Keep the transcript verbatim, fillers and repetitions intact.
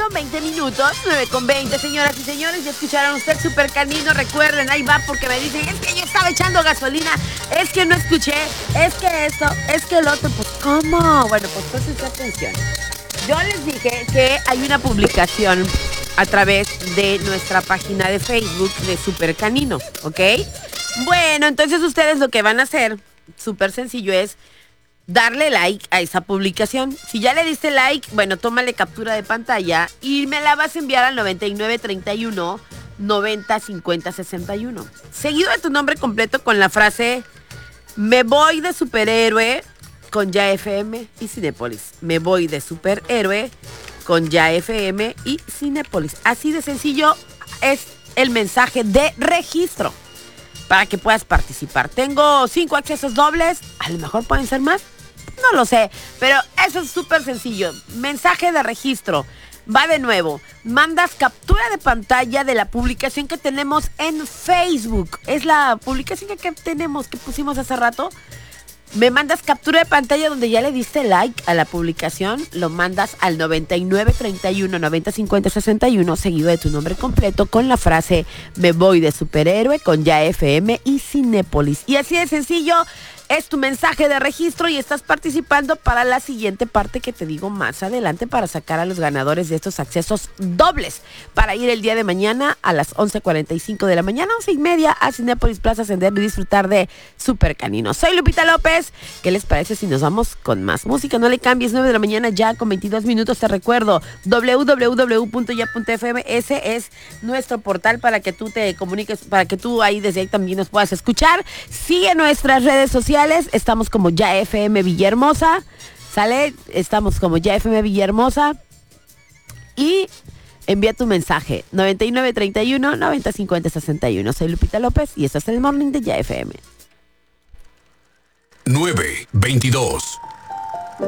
con veinte minutos, nueve con veinte, señoras y señores. Ya escucharon usted Super Canino. Recuerden, ahí va porque me dicen, es que yo estaba echando gasolina, es que no escuché, es que esto, es que el otro. Pues, ¿cómo? Bueno, pues entonces atención. Yo les dije que hay una publicación a través de nuestra página de Facebook de Super Canino, ¿ok? Bueno, entonces ustedes lo que van a hacer, súper sencillo, es darle like a esa publicación. Si ya le diste like, bueno, tómale captura de pantalla y me la vas a enviar al noventa y nueve treinta y uno noventa cincuenta sesenta y uno. Seguido de tu nombre completo con la frase: me voy de superhéroe con Ya F M y Cinépolis. Me voy de superhéroe con Ya F M y Cinépolis. Así de sencillo es el mensaje de registro para que puedas participar. Tengo cinco accesos dobles, a lo mejor pueden ser más, no lo sé, pero eso es súper sencillo. Mensaje de registro. Va de nuevo. Mandas captura de pantalla de la publicación que tenemos en Facebook. Es la publicación que, que tenemos, que pusimos hace rato. Me mandas captura de pantalla donde ya le diste like a la publicación. Lo mandas al noventa y nueve treinta y uno noventa cincuenta sesenta y uno, seguido de tu nombre completo con la frase: me voy de superhéroe con Ya F M y Cinépolis. Y así de sencillo es tu mensaje de registro y estás participando para la siguiente parte que te digo más adelante, para sacar a los ganadores de estos accesos dobles para ir el día de mañana a las once cuarenta y cinco de la mañana, once y media, a Cinépolis Plaza Ascender y disfrutar de Super Canino. Soy Lupita López. ¿Qué les parece si nos vamos con más música? No le cambies, nueve de la mañana ya con veintidós minutos. Te recuerdo, doble u doble u doble u punto ya punto f m. Ese es nuestro portal para que tú te comuniques, para que tú ahí desde ahí también nos puedas escuchar. Sigue nuestras redes sociales. Estamos como Ya F M Villahermosa. ¿Sale? Estamos como Ya F M Villahermosa. Y envía tu mensaje. noventa y nueve treinta y uno noventa cincuenta sesenta y uno. Soy Lupita López y esto es el Morning de Ya F M. nueve veintidós.